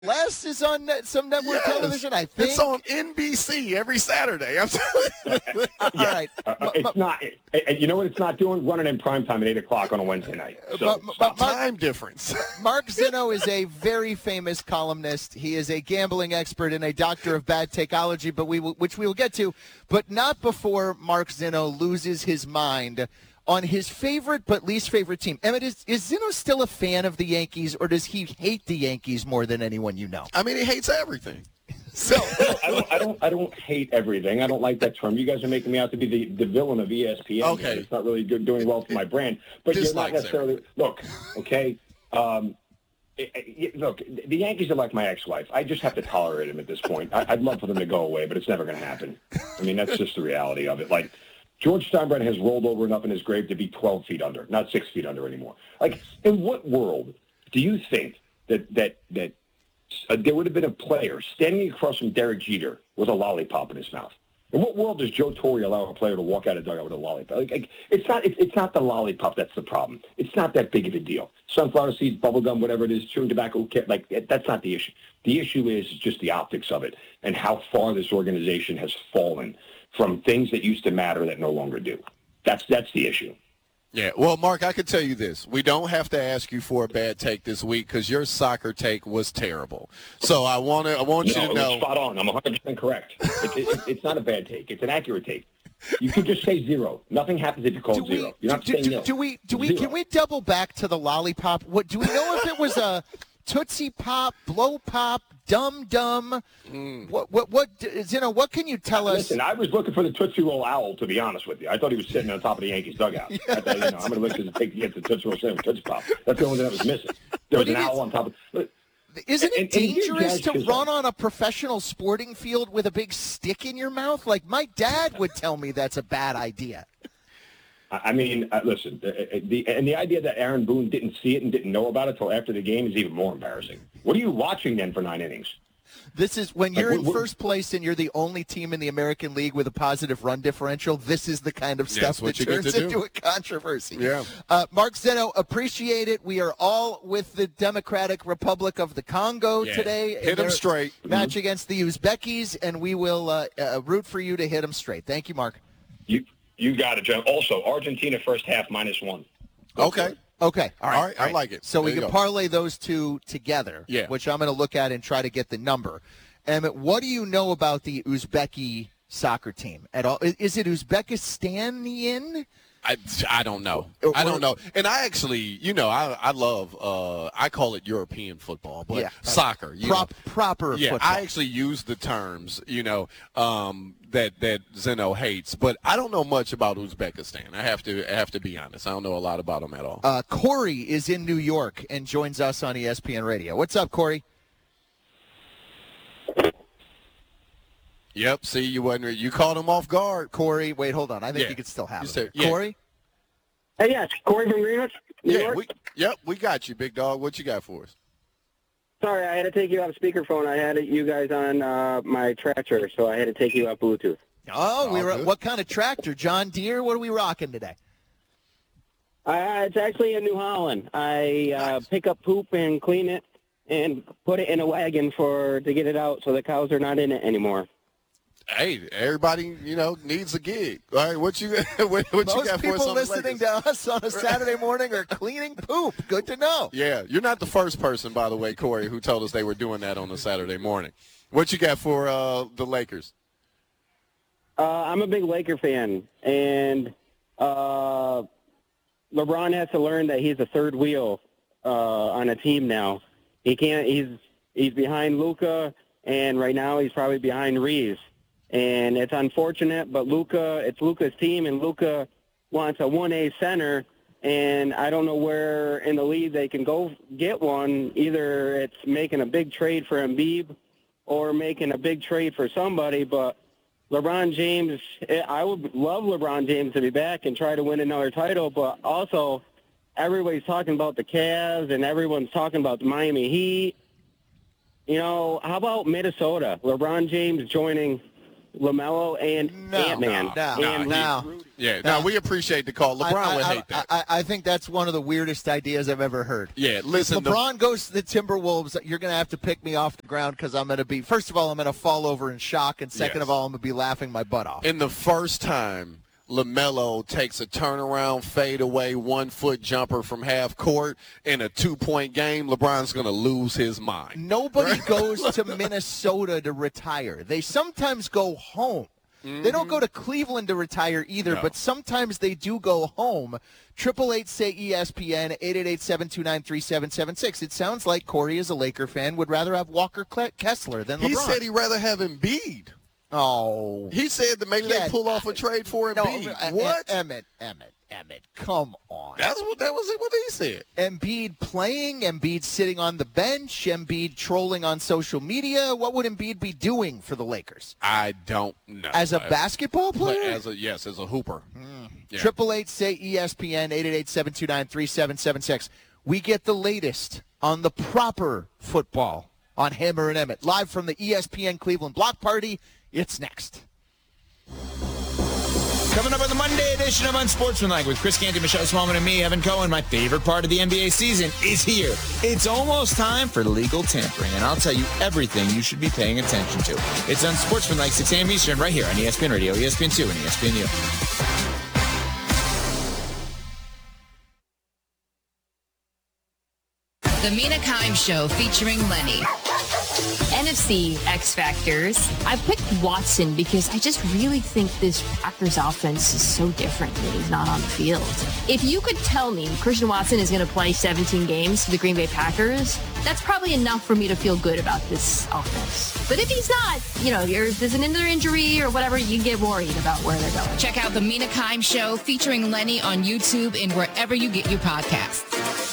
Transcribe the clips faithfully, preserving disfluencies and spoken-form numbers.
Les is on net, some network Yes. television, I think. It's on N B C every Saturday. I'm telling you. All Yeah. right. Uh, uh, it's not. It, it- you know what it's not doing? Running in prime time at eight o'clock on a Wednesday night. So, But- but stop. Mark- Time difference. Mark Zinno is a very famous columnist. He is a gambling expert and a doctor of bad takeology, but we will, which we will get to, but not before Mark Zinno loses his mind on his favorite but least favorite team. Emmett, is, is Zinno still a fan of the Yankees, or does he hate the Yankees more than anyone you know? I mean, he hates everything. So I don't, I don't, I don't hate everything. I don't like that term. You guys are making me out to be the, the villain of E S P N. Okay. It's not really good, doing well for my brand. But you're not Dislikes necessarily. Look, okay. Um, it, it, look, the Yankees are like my ex-wife. I just have to tolerate them at this point. I, I'd love for them to go away, but it's never going to happen. I mean, that's just the reality of it. Like, George Steinbrenner has rolled over and up in his grave to be twelve feet under, not six feet under anymore. Like, in what world do you think that that that uh, there would have been a player standing across from Derek Jeter with a lollipop in his mouth? In what world does Joe Torre allow a player to walk out of dugout with a lollipop? Like, like, it's not. It's, it's not the lollipop that's the problem. It's not that big of a deal. Sunflower seeds, bubble gum, whatever it is, chewing tobacco. Like, that's not the issue. The issue is just the optics of it and how far this organization has fallen from things that used to matter that no longer do. That's that's the issue. Yeah, well, Mark, I can tell you this. We don't have to ask you for a bad take this week because your soccer take was terrible. So I want to, I want No, you to it was know. spot on. I'm one hundred percent correct. It, it, it's not a bad take. It's an accurate take. You can just say zero. Nothing happens if you call Do it we, zero. You're not do, saying do, nil. do we, do we, Zero. can we double back to the lollipop? What, do we know if it was a Tootsie Pop, Blow Pop, Dum Dum? Mm. What, what, what, Zinno, what can you tell us? Listen, I was looking for the Tootsie Roll owl, to be honest with you. I thought he was sitting on top of the Yankees dugout. I thought, you know, I'm going to look to take to get the Tootsie Roll sandwich, Tootsie Pop. That's the only thing that was missing. There was But an it owl is- on top of look, Isn't it and- and here's dangerous Jazz to Chisholm. run on a professional sporting field with a big stick in your mouth? Like, my dad would tell me that's a bad idea. I mean, uh, listen, uh, the, and the idea that Aaron Boone didn't see it and didn't know about it until after the game is even more embarrassing. What are you watching then for nine innings? This is when Like, you're in what- what- first place and you're the only team in the American League with a positive run differential. This is the kind of Yeah, stuff that's what that you get turns to do. into a controversy. Yeah. Uh, Mark Zinno, appreciate it. We are all with the Democratic Republic of the Congo Yeah. today. Hit 'em in their straight. Match against the Uzbekis, and we will uh, uh, root for you to hit them straight. Thank you, Mark. You you got it, Joe. Also, Argentina first half minus one. Go for Okay. it. Okay. All right. All right, I like it. So we There can you go. parlay those two together, Yeah. which I'm going to look at and try to get the number. Emmett, what do you know about the Uzbeki soccer team at all? Is, is it Uzbekistanian? I, I don't know. Or- I don't know. And I actually, you know, I I love, uh, I call it European football, but Yeah. soccer. You Prop, know. proper Yeah, football. I actually use the terms, you know, um, that that Zinno hates, but I don't know much about Uzbekistan. I have to I have to be honest. I don't know a lot about them at all. uh, Corey is in New York and joins us on E S P N Radio. What's up, Corey? Yep. See, you wasn't you caught him off guard. Corey, wait, hold on. I think Yeah. you could still have You him. said- here. yeah. Corey? Hey, yes, Corey from Greenwich, New Yeah. York. We, yep. We got you, big dog. What you got for us? Sorry, I had to take you off speakerphone. I had you guys on uh, my tractor, so I had to take you off Bluetooth. Oh, we All were. good. What kind of tractor? John Deere? What are we rocking today? Uh, it's actually in New Holland. I uh, pick up poop and clean it and put it in a wagon for to get it out so the cows are not in it anymore. Hey, everybody, you know, needs a gig. All right, what you what, what you Most got for us people on the listening Lakers? to us on a Saturday morning are cleaning poop. Good to know. Yeah, you're not the first person, by the way, Corey, who told us they were doing that on a Saturday morning. What you got for uh, the Lakers? Uh, I'm a big Laker fan, and uh, LeBron has to learn that he's a third wheel uh, on a team now. He can't. He's he's behind Luka, and right now he's probably behind Reeves. And it's unfortunate, but Luka, it's Luka's team, and Luka wants a one A center, and I don't know where in the league they can go get one. Either it's making a big trade for Embiid or making a big trade for somebody, but LeBron James, I would love LeBron James to be back and try to win another title, but also everybody's talking about the Cavs and everyone's talking about the Miami Heat. You know, how about Minnesota? LeBron James joining LaMelo and No, Ant-Man. no, and no. Rudy. Yeah, no, we appreciate the call. LeBron I, would I, hate that. I, I think that's one of the weirdest ideas I've ever heard. Yeah, listen, If LeBron goes to the Timberwolves, you're going to have to pick me off the ground because I'm going to be, first of all, I'm going to fall over in shock, and second Yes. of all, I'm going to be laughing my butt off. In the first time LaMelo takes a turnaround, fadeaway, one-foot jumper from half court in a two-point game, LeBron's going to lose his mind. Nobody goes to Minnesota to retire. They sometimes go home. Mm-hmm. They don't go to Cleveland to retire either, No. but sometimes they do go home. Triple eight say E S P N, eight eight eight, seven two nine, three seven seven six. It sounds like Corey, as a Laker fan, would rather have Walker Kessler than LeBron. He said he'd rather have Embiid. Oh. He said that maybe Yeah. they pull off a trade for No, Embiid. uh, what? Emmett, Emmett, Emmett, come on. That's what that was what he said. Embiid playing, Embiid sitting on the bench, Embiid trolling on social media. What would Embiid be doing for the Lakers? I don't know. As a basketball But player? as a yes, as a hooper. Yeah. Triple eight say E S P N, eight eight eight, seven two nine, three seven seven six. We get the latest on the proper football on Hammer and Emmett. Live from the E S P N Cleveland Block Party. It's next. Coming up on the Monday edition of Unsportsmanlike with Chris Canty, Michelle Smallman, and me, Evan Cohen. My favorite part of the N B A season is here. It's almost time for legal tampering, and I'll tell you everything you should be paying attention to. It's Unsportsmanlike, six a.m. Eastern, right here on E S P N Radio, E S P N two, and E S P N U. The Mina Kimes Show featuring Lenny. N F C X Factors. I picked Watson because I just really think this Packers offense is so different when he's not on the field. If you could tell me Christian Watson is going to play seventeen games for the Green Bay Packers, that's probably enough for me to feel good about this offense. But if he's not, you know, if there's an injury or whatever, you get worried about where they're going. Check out The Mina Kimes Show featuring Lenny on YouTube and wherever you get your podcasts.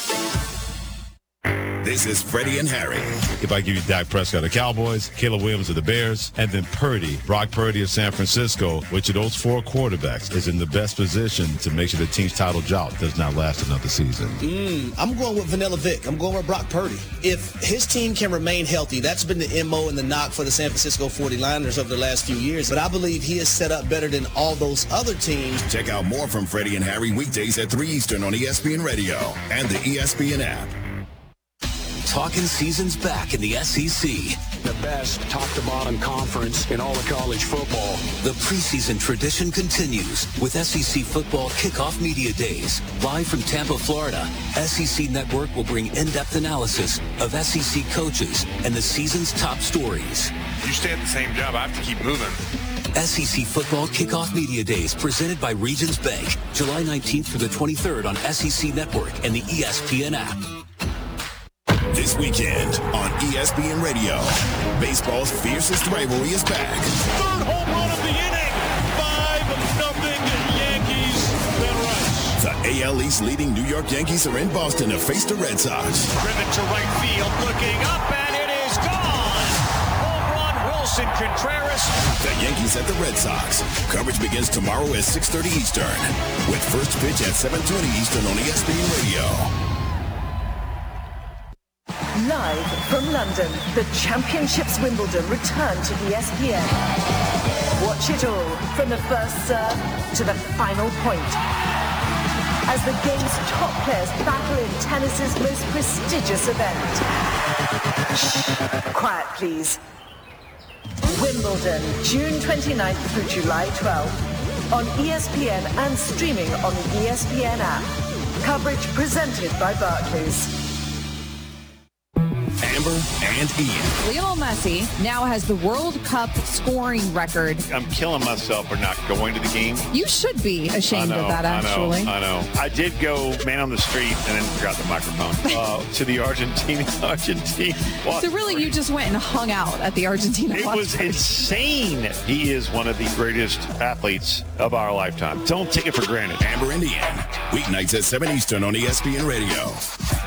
This is Freddie and Harry. If I give you Dak Prescott of the Cowboys, Caleb Williams of the Bears, and then Purdy, Brock Purdy of San Francisco, which of those four quarterbacks is in the best position to make sure the team's title drought does not last another season? Mm, I'm going with Vanilla Vic. I'm going with Brock Purdy. If his team can remain healthy, that's been the M O and the knock for the San Francisco forty-niners over the last few years. But I believe he is set up better than all those other teams. Check out more from Freddie and Harry weekdays at three Eastern on E S P N Radio and the E S P N app. Talking season's back in the S E C. The best top-to-bottom conference in all of college football. The preseason tradition continues with S E C Football Kickoff Media Days. Live from Tampa, Florida, S E C Network will bring in-depth analysis of S E C coaches and the season's top stories. You stay at the same job, I have to keep moving. S E C Football Kickoff Media Days presented by Regions Bank. July nineteenth through the twenty-third on S E C Network and the E S P N app. This weekend on E S P N Radio, baseball's fiercest rivalry is back. Third home run of the inning. five nothing Yankees. Then runs. The A L East leading New York Yankees are in Boston to face the Red Sox. Driven to right field, looking up, and it is gone. Home run, Wilson Contreras. The Yankees at the Red Sox. Coverage begins tomorrow at six thirty Eastern, with first pitch at seven twenty Eastern on E S P N Radio. Live from London, the Championships Wimbledon return to E S P N. Watch it all from the first serve to the final point. As the game's top players battle in tennis's most prestigious event. Shh, quiet please. Wimbledon, June twenty-ninth through July twelfth. On E S P N and streaming on the E S P N app. Coverage presented by Barclays. Amber and Ian. Lionel Messi now has the World Cup scoring record. I'm killing myself for not going to the game. You should be ashamed know, of that, actually. I know, I know. I did go man on the street and then forgot the microphone uh, to the Argentine. Argentine. So really, you just went and hung out at the Argentina. It was party. Insane. He is one of the greatest athletes of our lifetime. Don't take it for granted. Amber and Ian. Weeknights at seven Eastern on E S P N Radio.